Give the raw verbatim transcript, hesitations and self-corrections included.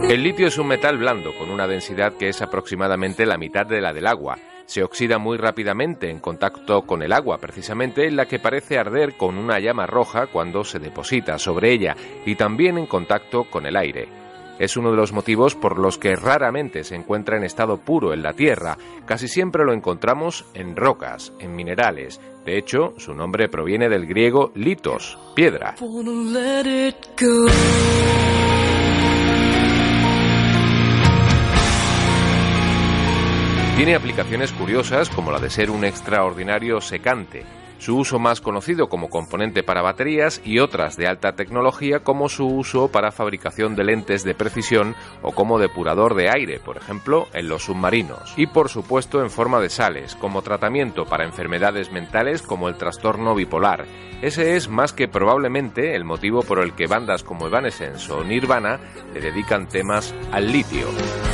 El litio es un metal blando con una densidad que es aproximadamente la mitad de la del agua. Se oxida muy rápidamente en contacto con el agua, precisamente en la que parece arder con una llama roja cuando se deposita sobre ella, y también en contacto con el aire. Es uno de los motivos por los que raramente se encuentra en estado puro en la Tierra. Casi siempre lo encontramos en rocas, en minerales. De hecho, su nombre proviene del griego litos, piedra. Tiene aplicaciones curiosas como la de ser un extraordinario secante, su uso más conocido como componente para baterías y otras de alta tecnología como su uso para fabricación de lentes de precisión o como depurador de aire, por ejemplo, en los submarinos. Y por supuesto en forma de sales, como tratamiento para enfermedades mentales como el trastorno bipolar. Ese es más que probablemente el motivo por el que bandas como Evanescence o Nirvana le dedican temas al litio.